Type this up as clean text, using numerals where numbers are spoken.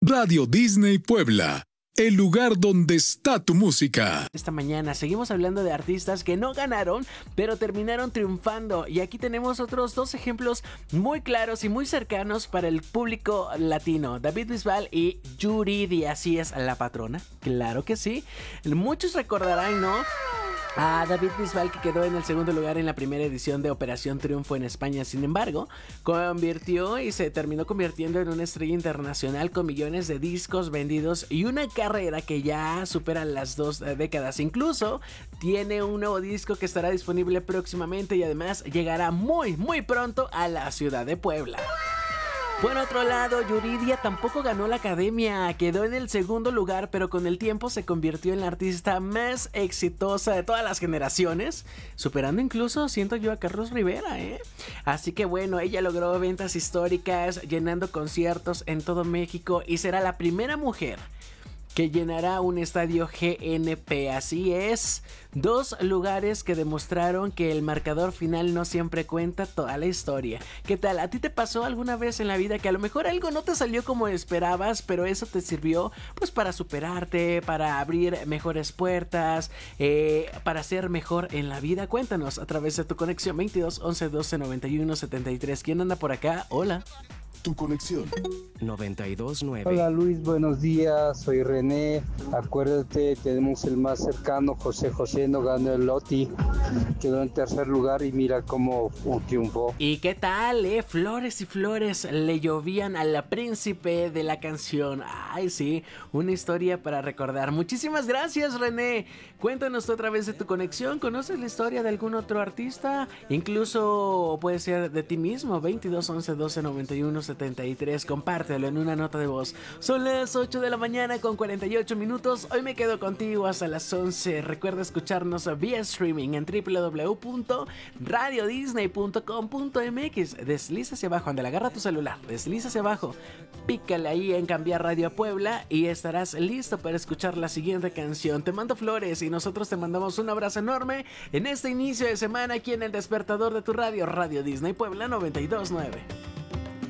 Radio Disney Puebla, el lugar donde está tu música. Esta mañana seguimos hablando de artistas que no ganaron, pero terminaron triunfando. Y aquí tenemos otros dos ejemplos muy claros y muy cercanos para el público latino. David Bisbal y Yuridia, así es, la patrona. Claro que sí. Muchos recordarán, ¿no?, a David Bisbal, que quedó en el segundo lugar en la primera edición de Operación Triunfo en España. Sin embargo, se terminó convirtiendo en una estrella internacional con millones de discos vendidos y una carrera que ya supera las 2 décadas. Incluso tiene un nuevo disco que estará disponible próximamente y además llegará muy pronto a la ciudad de Puebla. Por otro lado, Yuridia tampoco ganó la academia, quedó en el segundo lugar, pero con el tiempo se convirtió en la artista más exitosa de todas las generaciones, superando incluso, siento yo, a Carlos Rivera, Así que bueno, ella logró ventas históricas, llenando conciertos en todo México y será la primera mujer que llenará un estadio GNP. Así es, 2 lugares que demostraron que el marcador final no siempre cuenta toda la historia. ¿Qué tal? ¿A ti te pasó alguna vez en la vida que a lo mejor algo no te salió como esperabas, pero eso te sirvió pues para superarte, para abrir mejores puertas, para ser mejor en la vida? Cuéntanos a través de tu conexión 22 11 12 91 73. ¿Quién anda por acá? Hola. Tu conexión 92.9. Hola Luis, buenos días, soy René. Acuérdate, tenemos el más cercano, José no ganó el Loti, quedó en tercer lugar y mira cómo triunfó. ¿Y qué tal, Flores y flores le llovían al príncipe de la canción. Ay, sí, una historia para recordar. Muchísimas gracias, René. Cuéntanos tú otra vez de tu conexión. ¿Conoces la historia de algún otro artista? Incluso puede ser de ti mismo. 22 11 12 91 73. Compártelo en una nota de voz. Son las 8 de la mañana con 48 minutos. Hoy me quedo contigo hasta las 11. Recuerda escucharnos vía streaming en www.radiodisney.com.mx. Desliza hacia abajo, ándale, agarra tu celular, desliza hacia abajo, pícale ahí en cambiar radio a Puebla y estarás listo para escuchar la siguiente canción. Te mando flores y nosotros te mandamos un abrazo enorme en este inicio de semana aquí en el despertador de tu radio, Radio Disney Puebla 92.9.